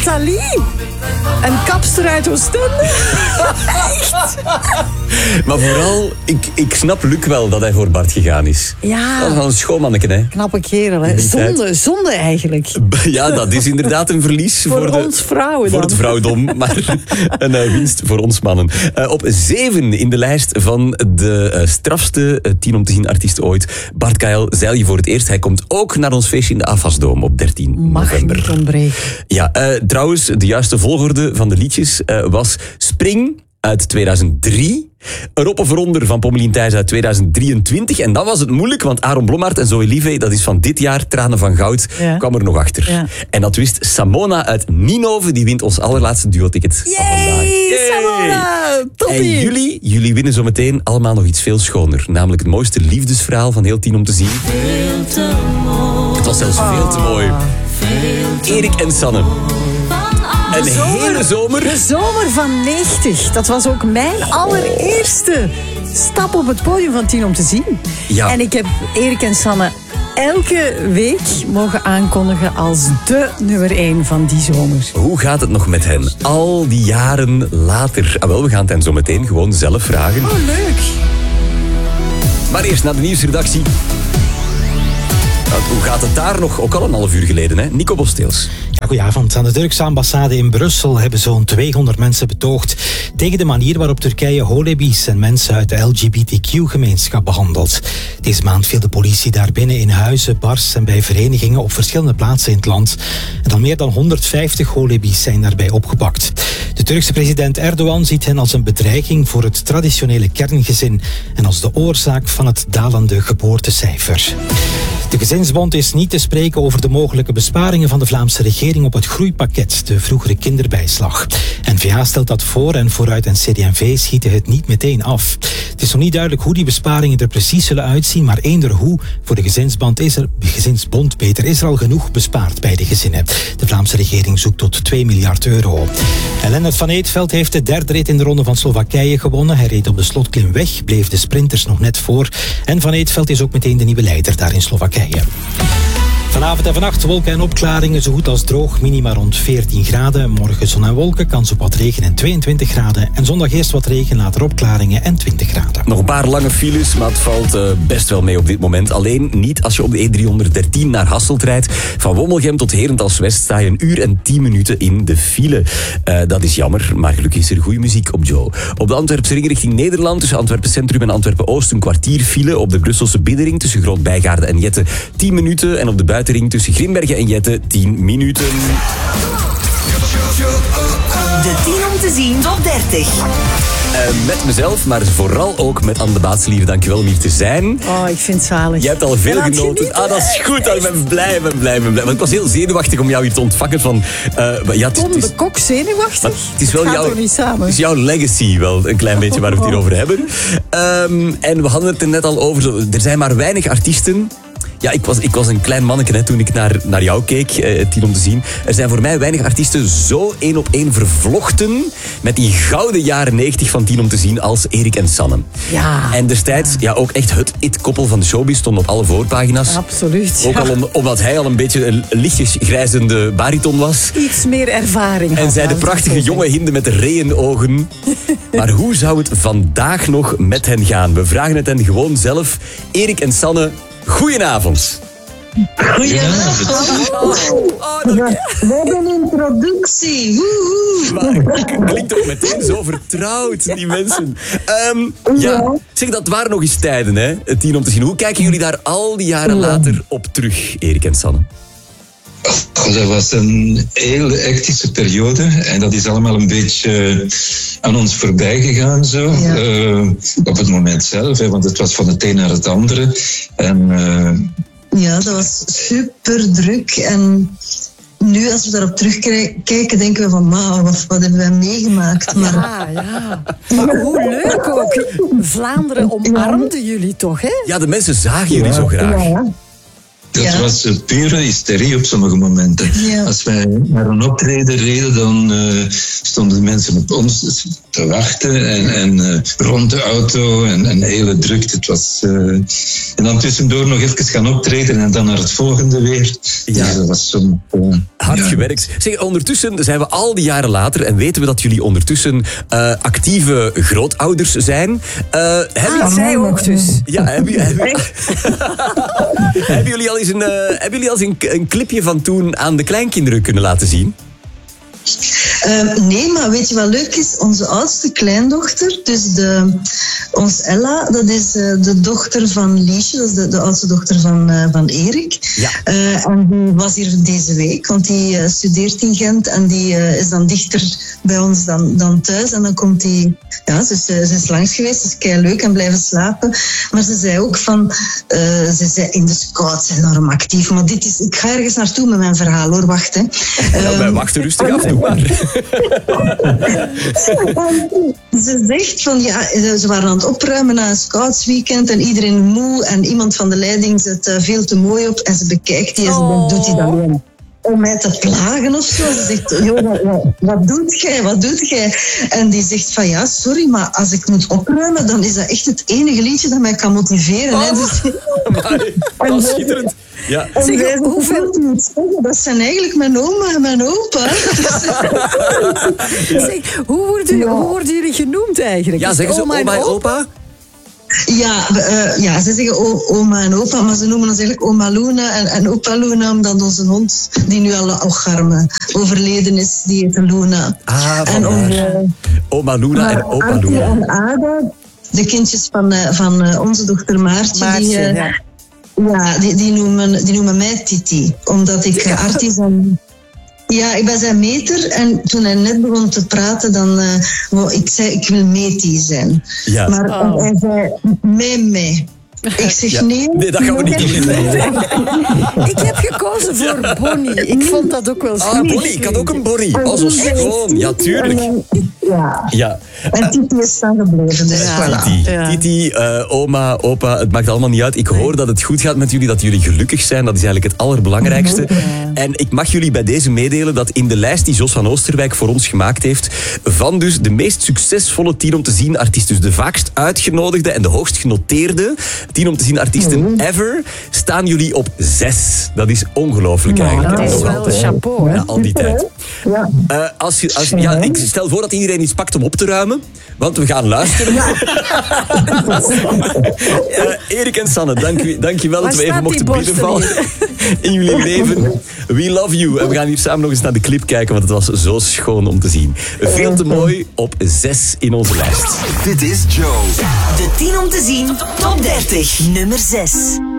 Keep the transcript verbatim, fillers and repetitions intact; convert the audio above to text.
Nathalie. Een kapster uit Oostende. Echt. Maar vooral, ik, ik snap Luc wel dat hij voor Bart gegaan is. Ja. Dat is wel een schoonmanneke, hè. Knappe kerel, hè. Zonde, zonde eigenlijk. Ja, dat is inderdaad een verlies. Voor, voor de, ons vrouwen dan. Voor het vrouwdom, maar een uh, winst voor ons mannen. Uh, op zeven in de lijst van de uh, strafste uh, tien om te zien artiesten ooit. Bart Kael, zeil je voor het eerst. Hij komt ook naar ons feestje in de Afasdoom op dertien Mag november. niet ontbreken. Ja, uh, trouwens, de juiste volgorde van de liedjes uh, was Spring uit tweeduizend drie. Een Roppe Veronder van Pommelien Thijs uit tweeduizend drieëntwintig. En dan was het moeilijk, want Aaron Blommaert en Zoe Live, dat is van dit jaar, Tranen van Goud, ja. kwam er nog achter. Ja. En dat wist Samona uit Ninove, die wint ons allerlaatste duo-ticket van vandaag. Yay, Samona! Toppie! En jullie, jullie winnen zometeen allemaal nog iets veel schoner. Namelijk het mooiste liefdesverhaal van heel tien om te zien. Veel te mooi. Het was zelfs oh. veel te mooi. Veel Erik en Sanne. Een de zomer, hele zomer. De zomer van negentig. Dat was ook mijn allereerste stap op het podium van tien om te zien. Ja. En ik heb Erik en Sanne elke week mogen aankondigen als de nummer één van die zomer. Hoe gaat het nog met hen? Al die jaren later. Ah, wel, we gaan het hen zo meteen gewoon zelf vragen. Oh, leuk. Maar eerst naar de nieuwsredactie. Hoe gaat het daar nog? Ook al een half uur geleden, hè? Nico Bosteels. Ja, goedenavond. Aan de Turkse ambassade in Brussel hebben zo'n tweehonderd mensen betoogd tegen de manier waarop Turkije holebi's en mensen uit de L G B T Q-gemeenschap behandelt. Deze maand viel de politie daar binnen in huizen, bars en bij verenigingen op verschillende plaatsen in het land. En dan meer dan honderdvijftig holebi's zijn daarbij opgepakt. De Turkse president Erdogan ziet hen als een bedreiging voor het traditionele kerngezin en als de oorzaak van het dalende geboortecijfer. De Gezinsbond is niet te spreken over de mogelijke besparingen van de Vlaamse regering op het groeipakket, de vroegere kinderbijslag. N V A stelt dat voor en Vooruit en C D en V schieten het niet meteen af. Het is nog niet duidelijk hoe die besparingen er precies zullen uitzien, maar eender hoe, voor de Gezinsbond is er, Gezinsbond beter, is er al genoeg bespaard bij de gezinnen. De Vlaamse regering zoekt tot twee miljard euro. En Lennart van Eetveld heeft de derde rit in de ronde van Slowakije gewonnen. Hij reed op de slotklim weg, bleef de sprinters nog net voor. En van Eetveld is ook meteen de nieuwe leider daar in Slowakije. Vanavond en vannacht wolken en opklaringen, zo goed als droog, minima rond veertien graden. Morgen zon en wolken, kans op wat regen en tweeëntwintig graden. En zondag eerst wat regen, later opklaringen en twintig graden. Nog een paar lange files, maar het valt uh, best wel mee op dit moment. Alleen niet als je op de E driehonderddertien naar Hasselt rijdt. Van Wommelgem tot Herentals-West sta je een uur en tien minuten in de file. Uh, dat is jammer, maar gelukkig is er goede muziek op Joe. Op de Antwerpse ring richting Nederland, tussen Antwerpen Centrum en Antwerpen Oost, een kwartier file. Op de Brusselse Biddering tussen Groot-Bijgaarden en Jette tien minuten. En op de buitenring tussen Grimbergen en Jette tien minuten. De tien om te zien top dertig. Uh, met mezelf, maar vooral ook met Anne de Baatselier. Dankjewel om hier te zijn. Oh, ik vind het zalig. Je hebt al veel genoten. Ah, dat is goed. Ik ben blij, ben blij, ben blij. Want ik was heel zenuwachtig om jou hier te ontvangen. Van, uh, ja, het is, Tom de Kok zenuwachtig? Het is wel het gaat jouw, toch niet samen? Het is jouw legacy wel, een klein beetje waar we het hier over hebben. Um, en we hadden het er net al over. Er zijn maar weinig artiesten. Ja, ik was, ik was een klein manneke hè, toen ik naar, naar jou keek, eh, tien om te zien. Er zijn voor mij weinig artiesten zo één op één vervlochten met die gouden jaren negentig van tien om te zien als Erik en Sanne. Ja. En destijds ja, ook echt het it-koppel van de showbiz stond op alle voorpagina's. Absoluut. Ook ja. al om, omdat hij al een beetje een lichtjes grijzende bariton was. Iets meer ervaring. En zij de prachtige jonge hinde met de reënogen. Maar hoe zou het vandaag nog met hen gaan? We vragen het hen gewoon zelf. Erik en Sanne, goedenavond. Goedenavond. Oh, oh, oh, ja, we hebben een introductie. Maar klinkt ook meteen zo vertrouwd, die mensen. Um, ja, zeg, dat waren nog eens tijden, hè? Tien om te zien. Hoe kijken jullie daar al die jaren later op terug, Erik en Sanne? Oh, dat was een hele hectische periode en dat is allemaal een beetje aan ons voorbij gegaan zo. Ja. Uh, op het moment zelf, hè, want het was van het een naar het andere. En, uh... ja, dat was super druk en nu als we daarop terugkijken denken we van ma, wat, wat hebben wij meegemaakt. Maar... Ja, ja. Maar hoe leuk ook. Vlaanderen omarmde jullie toch, hè? Ja, de mensen zagen jullie ja, zo graag. Ja, ja. Dat Ja. was uh, pure hysterie op sommige momenten. Ja. Als wij naar een optreden reden, dan uh, stonden de mensen op ons te wachten. En, en uh, rond de auto en een hele drukte. Het was, uh, en dan tussendoor nog even gaan optreden en dan naar het volgende weer. Ja. Dus dat was zo... Uh, Hard ja. gewerkt. Zeg, ondertussen zijn we al die jaren later en weten we dat jullie ondertussen uh, actieve grootouders zijn. Uh, hebben, Ah, zij ook dus. ja, hebben, hebben, hebben jullie al eens, een, uh, hebben jullie al eens een, een clipje van toen aan de kleinkinderen kunnen laten zien? Uh, nee, maar weet je wat leuk is? Onze oudste kleindochter, dus de, ons Ella, dat is uh, de dochter van Liesje, dat is de, de oudste dochter van, uh, van Erik. Ja. Uh, en die was hier deze week, want die uh, studeert in Gent en die uh, is dan dichter bij ons dan, dan thuis. En dan komt die, ja, ze is, uh, ze is langs geweest, ze is kei leuk en blijven slapen. Maar ze zei ook van, uh, ze zei in de scouts enorm actief. Maar dit is, ik ga ergens naartoe met mijn verhaal hoor, wacht hè. Ja, wij wachten rustig af, doe maar. Ze zegt van ja, ze waren aan het opruimen na een scoutsweekend en iedereen moe en iemand van de leiding zet uh, veel te mooi op en ze bekijkt die en ze Oh. doet hij dan weer om mij te plagen of zo. Ze zegt, joh, wat, wat, wat doet jij, wat doet jij? En die zegt van ja, sorry, maar als ik moet opruimen, dan is dat echt het enige liedje dat mij kan motiveren. Oh. Hè. Dus, Amai, dat is schitterend. Ja. en Zeg, wij hoeveel- zeggen, dat zijn eigenlijk mijn oma en mijn opa. Zeg, hoe, worden, Ja. hoe worden jullie genoemd eigenlijk? Ja, Is zeggen ze oma en oma en opa? Ja, uh, ja, ze zeggen o- oma en opa, maar ze noemen ons eigenlijk oma Luna en, en opa Luna, omdat onze hond, die nu al Ocharme overleden is, die heet Luna. Ah, en vandaar. onze, Oma Luna en maar opa Artie Luna. en Ada, de kindjes van, uh, van uh, onze dochter Maartje, Maartje, die, uh, ja. ja, die, die, noemen, die noemen mij Titi, omdat ik uh, Artie zijn... Ja, ik ben zijn meter en toen hij net begon te praten, dan uh, wou- ik zei ik wil Meti zijn. Ja. Maar Oh. hij zei mee mee. Ik zeg Ja. nee. Nee, dat gaan we niet doen. Ik heb gekozen voor Bonnie. Ik vond dat ook wel Ah, schattig. Bonnie, ik had ook een Bonnie. Oh, zo schoon. Ja, tuurlijk. Ja. Ja. En Titi is dan gebleven, dus Ja. voilà. Titi, Ja. Titi uh, oma, opa, het maakt allemaal niet uit. Ik hoor dat het goed gaat met jullie, dat jullie gelukkig zijn. Dat is eigenlijk het allerbelangrijkste. En ik mag jullie bij deze meedelen dat in de lijst die Jos van Oosterwijk voor ons gemaakt heeft, van dus de meest succesvolle tien om te zien artiesten, dus de vaakst uitgenodigde en de hoogst genoteerde tien om te zien artiesten ever, staan jullie op zes. Dat is ongelooflijk eigenlijk. Dat is Nog wel altijd. chapeau, hè? Ja, al die tijd. Ja. Uh, als je, als, ja, ik stel voor dat iedereen iets pakt om op te ruimen, want we gaan luisteren. uh, Erik en Sanne, dank, u, dank je wel dat Waar we even staat mochten die borsten binnenvallen in jullie leven. We love you. En we gaan hier samen nog eens naar de clip kijken, want het was zo schoon om te zien. Veel te mooi, op zes in onze lijst. Dit is Joe. De tien om te zien top dertig, nummer zes.